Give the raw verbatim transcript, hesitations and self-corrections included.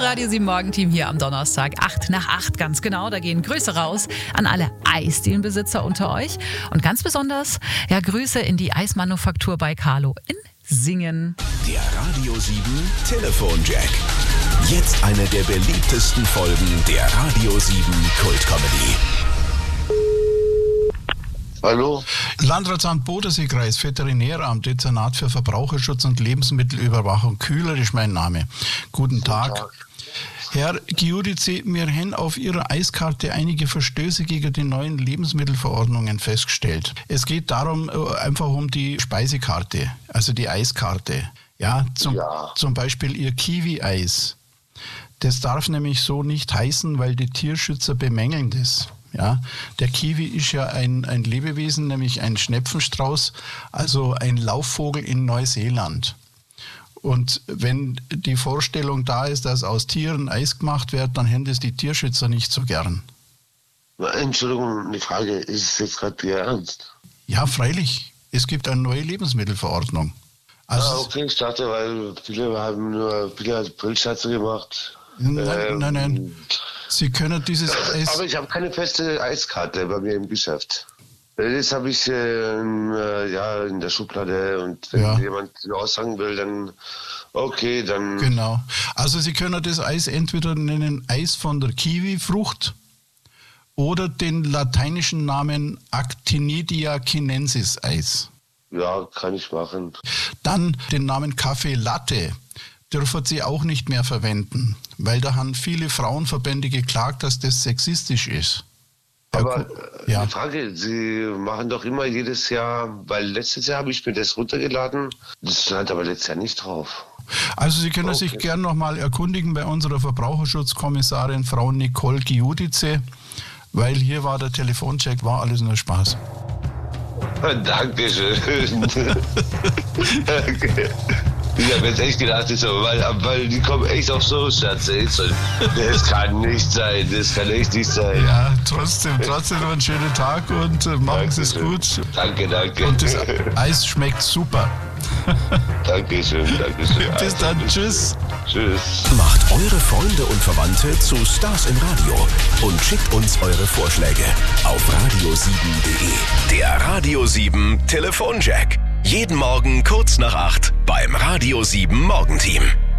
Radio sieben Morgenteam hier am Donnerstag. acht nach acht, ganz genau. Da gehen Grüße raus an alle Eisdielenbesitzer unter euch. Und ganz besonders, ja, Grüße in die Eismanufaktur bei Carlo in Singen. Der Radio sieben Telefonjack. Jetzt eine der beliebtesten Folgen der Radio sieben Kultcomedy. Hallo? Landratsamt Bodenseekreis, Veterinäramt, Dezernat für Verbraucherschutz und Lebensmittelüberwachung. Kühler ist mein Name. Guten Tag. Guten Tag. Herr Giudice, wir haben auf Ihrer Eiskarte einige Verstöße gegen die neuen Lebensmittelverordnungen festgestellt. Es geht darum, einfach um die Speisekarte, also die Eiskarte. Ja, zum, Ja. zum Beispiel Ihr Kiwi-Eis. Das darf nämlich so nicht heißen, weil die Tierschützer bemängeln das. Ja, der Kiwi ist ja ein, ein Lebewesen, nämlich ein Schnepfenstrauß, also ein Laufvogel in Neuseeland. Und wenn die Vorstellung da ist, dass aus Tieren Eis gemacht wird, dann haben das die Tierschützer nicht so gern. Entschuldigung, eine Frage, ist es jetzt gerade Ihr Ernst? Ja, freilich. Es gibt eine neue Lebensmittelverordnung. Also, Ah, okay, ich dachte, weil viele haben nur viele Brillschatze gemacht. nein, Ähm, nein, nein. Sie können dieses Eis... Aber ich habe keine feste Eiskarte bei mir im Geschäft. Das habe ich äh, äh, ja, in der Schublade und wenn Ja. jemand aussagen will, dann okay, dann... Genau. Also Sie können das Eis entweder nennen Eis von der Kiwifrucht oder den lateinischen Namen Actinidia chinensis Eis. Ja, kann ich machen. Dann den Namen Kaffee Latte dürfen Sie auch nicht mehr verwenden, weil da haben viele Frauenverbände geklagt, dass das sexistisch ist. Aber äh, Ja. eine Frage, Sie machen doch immer jedes Jahr, weil letztes Jahr habe ich mir das runtergeladen, das stand aber letztes Jahr nicht drauf. Also Sie können sich Okay. gern nochmal erkundigen bei unserer Verbraucherschutzkommissarin Frau Nicole Giudice, weil hier war der Telefoncheck, war alles nur Spaß. Dankeschön. Okay. Ich habe jetzt echt gedacht, so, weil, weil die kommen echt auf so, Schatz. ey, so, Das kann nicht sein, das kann echt nicht sein. Ja, trotzdem, trotzdem noch einen schönen Tag und äh, machen Sie es Dankeschön. gut. Danke, danke. Und das Eis schmeckt super. Dankeschön, Dankeschön. Bis dann, tschüss. Tschüss. Macht eure Freunde und Verwandte zu Stars im Radio und schickt uns eure Vorschläge auf radio sieben punkt de. Der Radio sieben Telefonjack. Jeden Morgen kurz nach acht beim Radio sieben Morgenteam.